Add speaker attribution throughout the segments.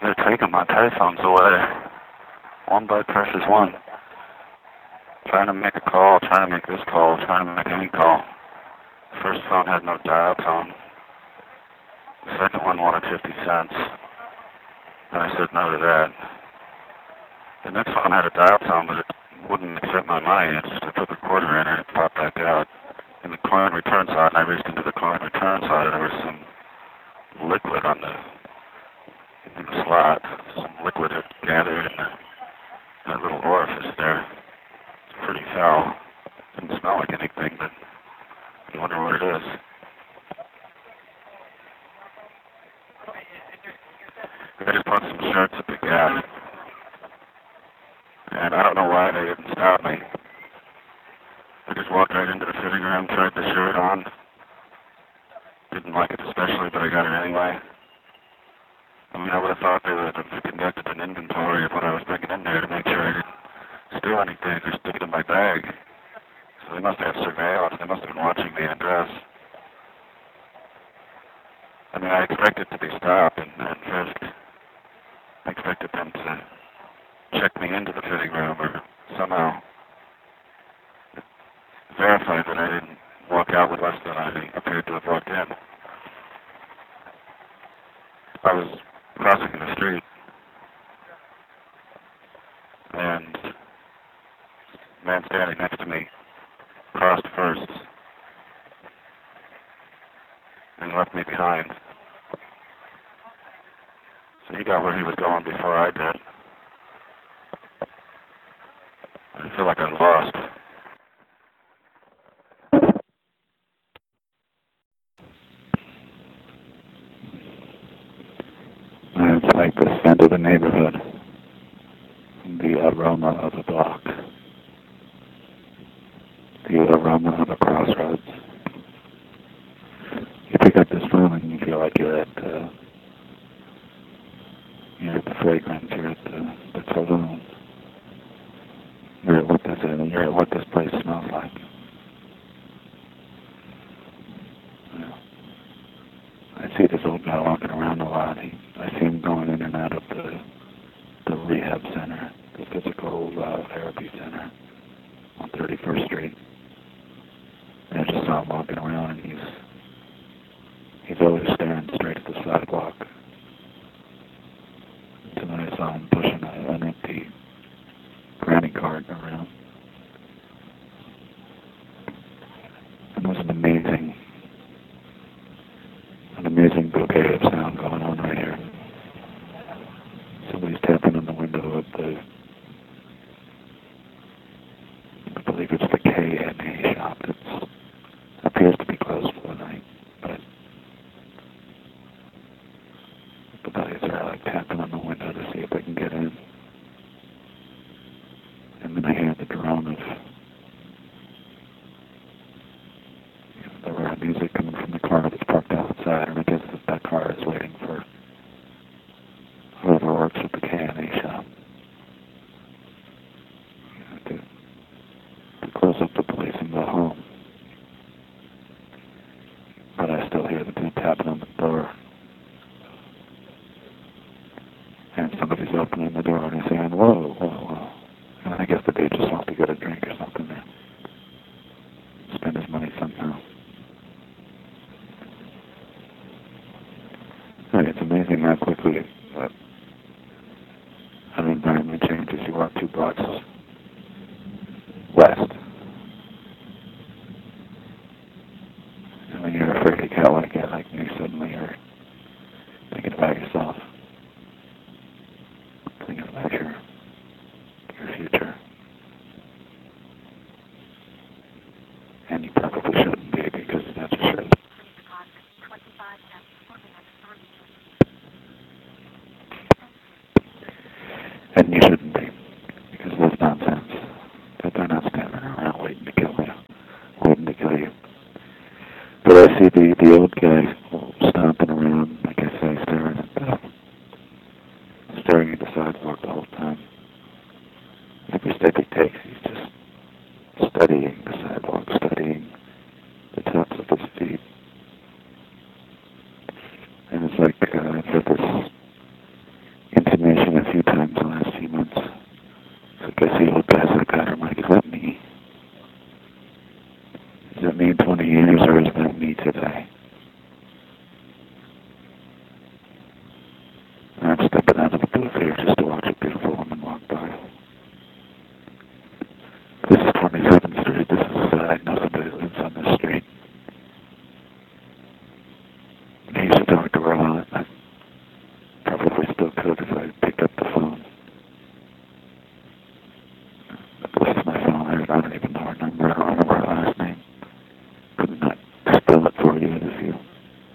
Speaker 1: They're taking my payphones away, one by precious one. Trying to make a call, trying to make this call, trying to make any call. The first phone had no dial tone. The second one wanted 50 cents. And I said no to that. The next one had a dial tone, but it wouldn't accept my money. I put the quarter in and it popped back out. In the coin return side, and I reached into the coin return side, and there was some liquid on in the slot. Some liquid had gathered in that little orifice there. It's pretty foul. Didn't smell like anything, but I wonder what it is. I just bought some shirts at the Gap, and I don't know why they didn't stop me. I just walked right into the fitting room, tried the shirt on. Didn't like it especially, but I got it anyway. I mean, I would have thought they would have conducted an inventory of what I was bringing in there to make sure I didn't steal anything or stick it in my bag. So they must have surveillance. They must have been watching me undress. I mean, I expected to be stopped and frisked. I expected them to check me into the fitting room or somehow verify that I didn't walk out with less than I appeared to have walked in. I was crossing the street, and the man standing next to me crossed first and left me behind. So he got where he was going before I did. I feel like I lost. It's like the scent of the neighborhood, the aroma of the block, the aroma of a crossroads. You pick up this phone and you feel like you're at the fragrance, you're at the cologne, you're at what this place smells like. I see this old guy walking around a lot. I see him going in and out of the rehab center, the physical therapy center on 31st Street. And I just saw him walking around, and he's always staring straight at the sidewalk. And then I saw him pushing an empty granny cart around. And there's an amazing bouquet of sound going on right here. Somebody's tapping on the window of I believe it's the K&A shop. It appears to be closed for the night, but the guys are like tapping on the window to see if they can get in. And then I hear the drone of the rap music coming from the car that's parked outside, and I guess that car is waiting for whoever works at the K&A shop to close up the place and go home. But I still hear the dude tapping on the door. And somebody's opening the door and he's saying, whoa, whoa, whoa. And I guess the dude just wants to get a drink or something there. Spend his money somehow. It's amazing how quickly an environment changes. You walk 2 blocks west, and when you're afraid to go like me, suddenly you're thinking about yourself, thinking about your future. And you probably shouldn't be, because that's for sure. And you shouldn't be, because that's nonsense. That they're not standing around waiting to kill you. But I see the old guy stomping around, like I say, staring at the sidewalk the whole time. Every step he takes, he's just studying the sidewalk, studying the tops of his feet. And it's like, for this was here just to watch a beautiful woman walk by. This is 27th Street. This is, I know somebody who lives on this street. I used to talk to her a lot. I probably still could if I picked up the phone. This is my phone. I don't even know her number. I don't remember her last name. Could not spell it for you if you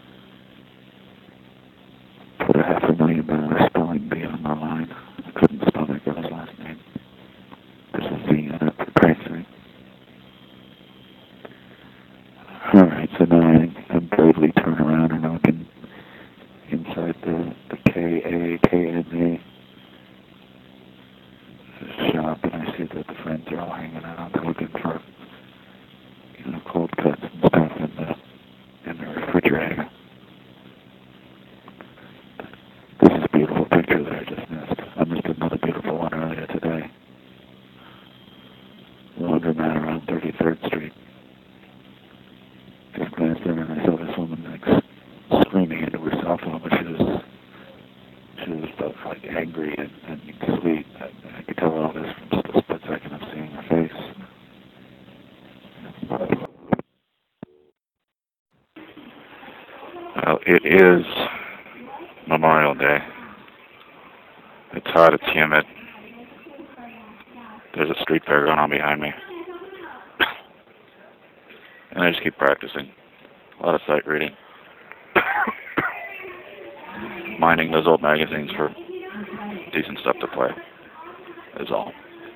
Speaker 1: put a $500,000 spelling bee on the line. I couldn't spell that girl's last name. There's a Z in it, for Christ's sake. Alright, so now I bravely turn around and look inside the KAKNA shop, and I see that the friends are all hanging out. They're looking for, cold cuts and stuff in the refrigerator. This is a beautiful picture that I just missed. I missed another beautiful one earlier today. Laundromat around 33rd Street. Just glanced in and I saw this woman screaming into her cell phone, but she was both angry and sweet. I could tell all this from just a split second of seeing her face. Well, it is Memorial Day. It's hot, it's humid. There's a street fair going on behind me. And I just keep practicing. A lot of sight reading. Mining those old magazines for decent stuff to play is all.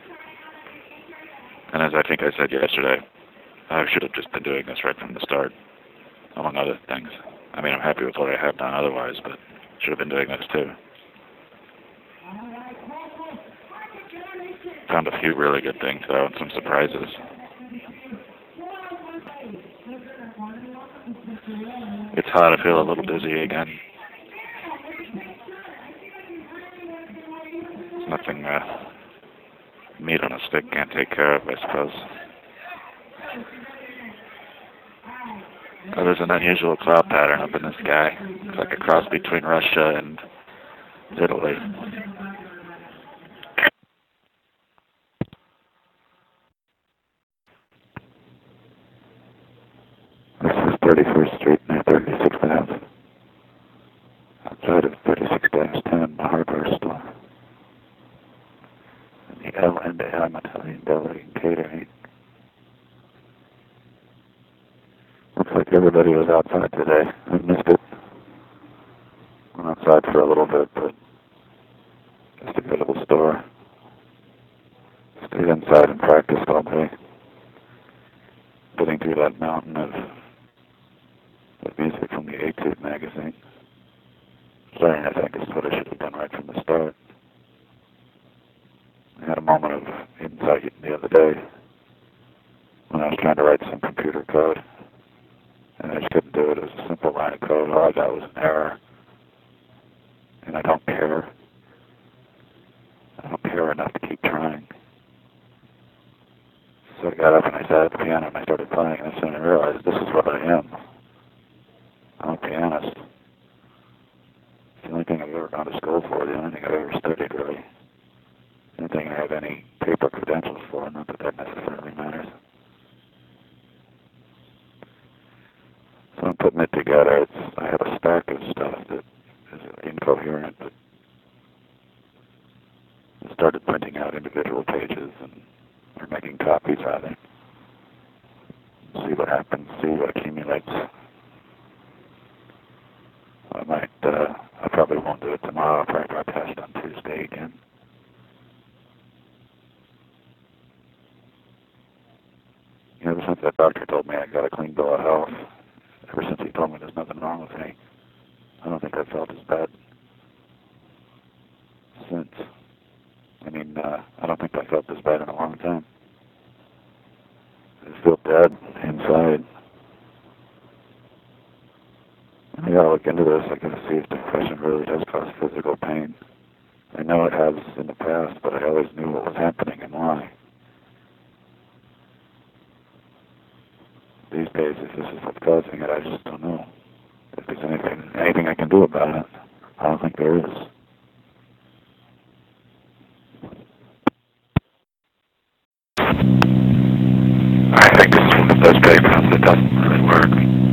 Speaker 1: And as I think I said yesterday, I should have just been doing this right from the start, among other things. I mean, I'm happy with what I have done otherwise, but should have been doing this too. Found a few really good things though, and some surprises. It's hot, I feel a little dizzy again. It's nothing meat on a stick can't take care of, I suppose. Oh, there's an unusual cloud pattern up in the sky. It's like a cross between Russia and Italy. This is 31st Street near 36th Ave. Outside of 36-10, the hardware store. And the L&M Italian Deli and Catering. Looks like everybody was outside today. I missed it. Went outside for a little bit, but just a good little store. Stayed inside and practiced all day. Getting through that mountain of music from the Etude magazine. Starting, I think, is what I should have done right from the start. I had a moment of insight the other day when I was trying to write some computer code. And I just couldn't do it. It was a simple line of code. All I got was an error. And I don't care. I don't care enough to keep trying. So I got up and I sat at the piano and I started playing. And soon I realized this is what I am. I'm a pianist. It's the only thing I've ever gone to school for. The only thing I've ever studied, really. The only thing I have any paper credentials for. Not that that necessarily matters. So I'm putting it together. I have a stack of stuff that is incoherent, but I started printing out individual pages or making copies rather. See what happens, see what accumulates. I probably won't do it tomorrow. I'll probably try test on Tuesday again. Ever since that doctor told me I got a clean bill of health, ever since he told me there's nothing wrong with me, I don't think I felt as bad since. I don't think I felt this bad in a long time. I just feel dead inside. I gotta look into this. I gotta see if depression really does cause physical pain. I know it has in the past, but I always knew what was happening and why. These days, if this is what's causing it, I just don't know. If there's anything I can do about it, I don't think there is. It doesn't really work.